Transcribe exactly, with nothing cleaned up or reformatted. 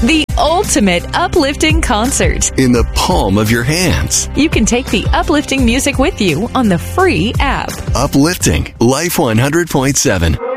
The ultimate uplifting concert. In the palm of your hands. You can take the uplifting music with you on the free app. Uplifting Life one hundred point seven.